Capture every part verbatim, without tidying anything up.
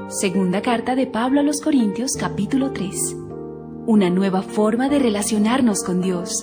Segunda carta de Pablo a los Corintios, capítulo tres. Una nueva forma de relacionarnos con Dios.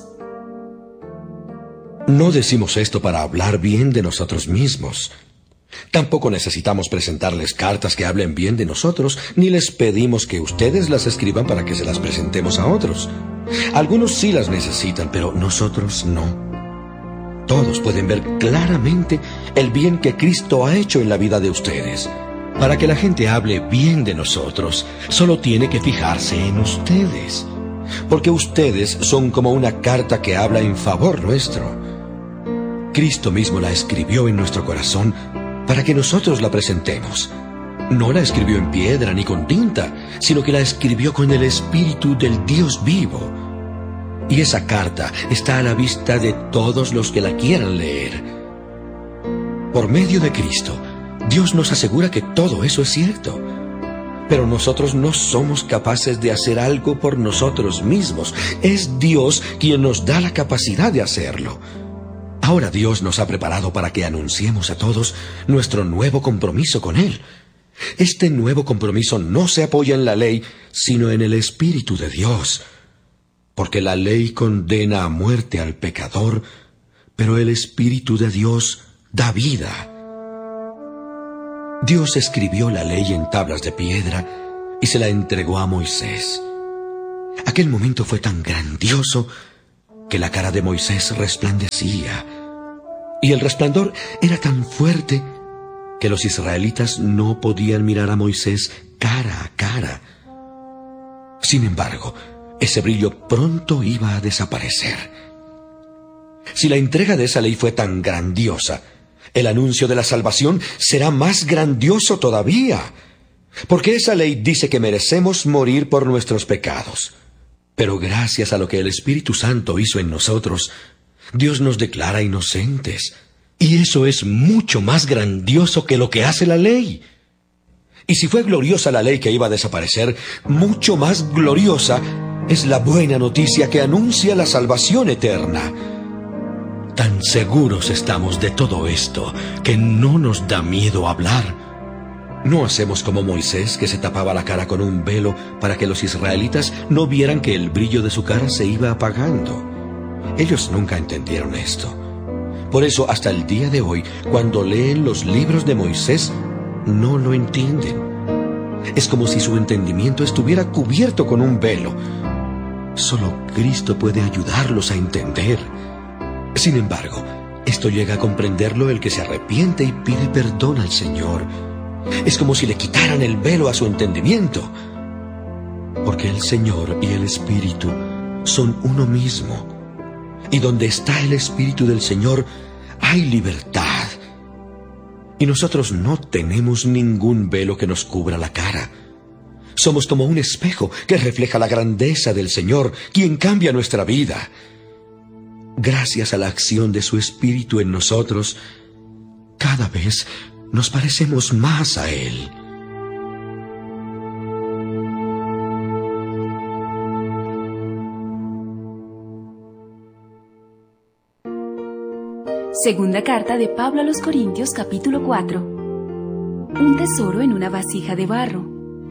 No decimos esto para hablar bien de nosotros mismos. Tampoco necesitamos presentarles cartas que hablen bien de nosotros, ni les pedimos que ustedes las escriban para que se las presentemos a otros. Algunos sí las necesitan, pero nosotros no. Todos pueden ver claramente el bien que Cristo ha hecho en la vida de ustedes. Para que la gente hable bien de nosotros, solo tiene que fijarse en ustedes. Porque ustedes son como una carta que habla en favor nuestro. Cristo mismo la escribió en nuestro corazón para que nosotros la presentemos. No la escribió en piedra ni con tinta, sino que la escribió con el Espíritu del Dios vivo. Y esa carta está a la vista de todos los que la quieran leer. Por medio de Cristo, Dios nos asegura que todo eso es cierto. Pero nosotros no somos capaces de hacer algo por nosotros mismos. Es Dios quien nos da la capacidad de hacerlo. Ahora Dios nos ha preparado para que anunciemos a todos nuestro nuevo compromiso con Él. Este nuevo compromiso no se apoya en la ley, sino en el Espíritu de Dios. Porque la ley condena a muerte al pecador, pero el Espíritu de Dios da vida. Dios escribió la ley en tablas de piedra y se la entregó a Moisés. Aquel momento fue tan grandioso que la cara de Moisés resplandecía, y el resplandor era tan fuerte que los israelitas no podían mirar a Moisés cara a cara. Sin embargo, ese brillo pronto iba a desaparecer. Si la entrega de esa ley fue tan grandiosa, el anuncio de la salvación será más grandioso todavía, porque esa ley dice que merecemos morir por nuestros pecados. Pero gracias a lo que el Espíritu Santo hizo en nosotros, Dios nos declara inocentes. Y eso es mucho más grandioso que lo que hace la ley. Y si fue gloriosa la ley que iba a desaparecer, mucho más gloriosa es la buena noticia que anuncia la salvación eterna. Tan seguros estamos de todo esto que no nos da miedo hablar. No hacemos como Moisés, que se tapaba la cara con un velo para que los israelitas no vieran que el brillo de su cara se iba apagando. Ellos nunca entendieron esto. Por eso, hasta el día de hoy, cuando leen los libros de Moisés, no lo entienden. Es como si su entendimiento estuviera cubierto con un velo. Solo Cristo puede ayudarlos a entender. Sin embargo, esto llega a comprenderlo el que se arrepiente y pide perdón al Señor. Es como si le quitaran el velo a su entendimiento. Porque el Señor y el Espíritu son uno mismo. Y donde está el Espíritu del Señor, hay libertad. Y nosotros no tenemos ningún velo que nos cubra la cara. Somos como un espejo que refleja la grandeza del Señor, quien cambia nuestra vida. Gracias a la acción de su Espíritu en nosotros, cada vez nos parecemos más a Él. Segunda carta de Pablo a los Corintios, capítulo cuatro. Un tesoro en una vasija de barro.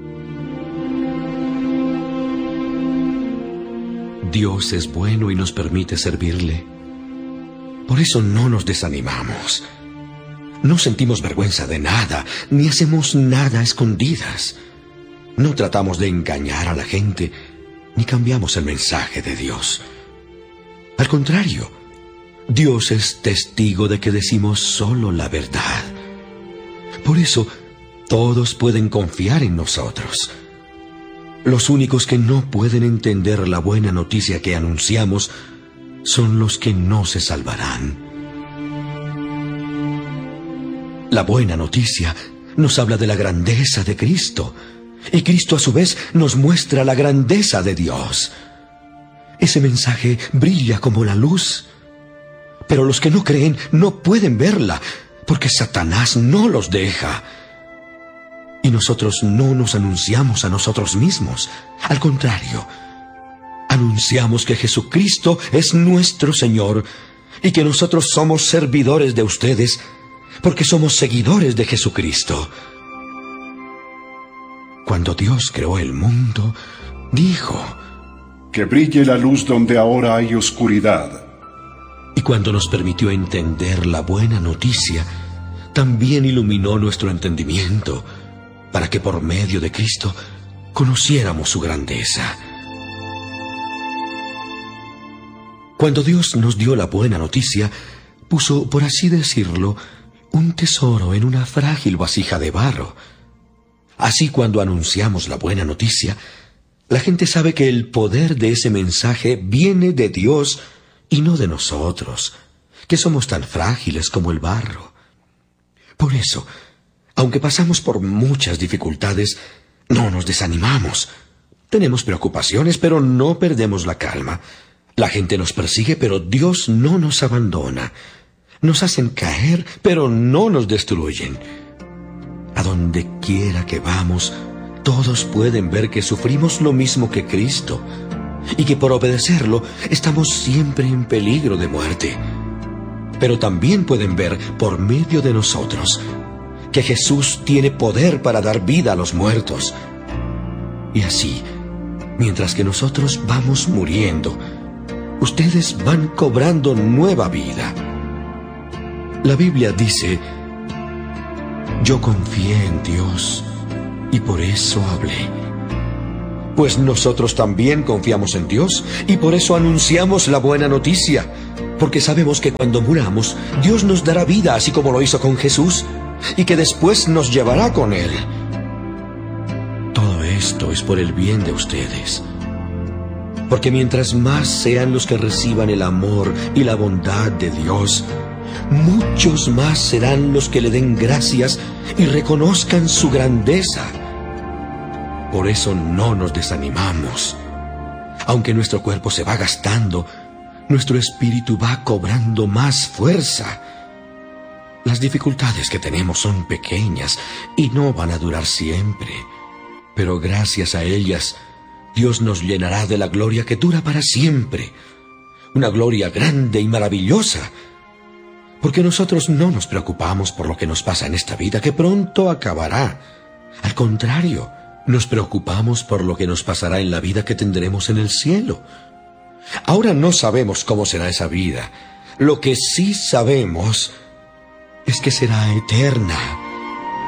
Dios es bueno y nos permite servirle. Por eso no nos desanimamos. No sentimos vergüenza de nada, ni hacemos nada a escondidas. No tratamos de engañar a la gente, ni cambiamos el mensaje de Dios. Al contrario, Dios es testigo de que decimos solo la verdad. Por eso, todos pueden confiar en nosotros. Los únicos que no pueden entender la buena noticia que anunciamos son los que no se salvarán. La buena noticia nos habla de la grandeza de Cristo, y Cristo a su vez nos muestra la grandeza de Dios. Ese mensaje brilla como la luz, pero los que no creen no pueden verla, porque Satanás no los deja. Y nosotros no nos anunciamos a nosotros mismos. Al contrario, anunciamos que Jesucristo es nuestro Señor y que nosotros somos servidores de ustedes porque somos seguidores de Jesucristo. cuando Dios creó el mundo, dijo: que brille la luz donde ahora hay oscuridad. Y cuando nos permitió entender la buena noticia, también iluminó nuestro entendimiento, para que por medio de Cristo conociéramos su grandeza. Cuando Dios nos dio la buena noticia, puso, por así decirlo, un tesoro en una frágil vasija de barro. Así, cuando anunciamos la buena noticia, la gente sabe que el poder de ese mensaje viene de Dios y no de nosotros, que somos tan frágiles como el barro. Por eso, aunque pasamos por muchas dificultades, no nos desanimamos. Tenemos preocupaciones, pero no perdemos la calma. La gente nos persigue, pero Dios no nos abandona. Nos hacen caer, pero no nos destruyen. A donde quiera que vamos, todos pueden ver que sufrimos lo mismo que Cristo, y que por obedecerlo estamos siempre en peligro de muerte. Pero también pueden ver, por medio de nosotros, que Jesús tiene poder para dar vida a los muertos. Y así, mientras que nosotros vamos muriendo, ustedes van cobrando nueva vida. La Biblia dice: yo confié en Dios y por eso hablé. Pues nosotros también confiamos en Dios y por eso anunciamos la buena noticia, porque sabemos que cuando muramos, Dios nos dará vida así como lo hizo con Jesús, y que después nos llevará con Él. Todo esto es por el bien de ustedes, porque mientras más sean los que reciban el amor y la bondad de Dios, muchos más serán los que le den gracias y reconozcan su grandeza. Por eso no nos desanimamos. Aunque nuestro cuerpo se va gastando, nuestro espíritu va cobrando más fuerza. Las dificultades que tenemos son pequeñas y no van a durar siempre, pero gracias a ellas, Dios nos llenará de la gloria que dura para siempre, una gloria grande y maravillosa, porque nosotros no nos preocupamos por lo que nos pasa en esta vida, que pronto acabará. Al contrario, nos preocupamos por lo que nos pasará en la vida que tendremos en el cielo. Ahora no sabemos cómo será esa vida. Lo que sí sabemos es que será eterna.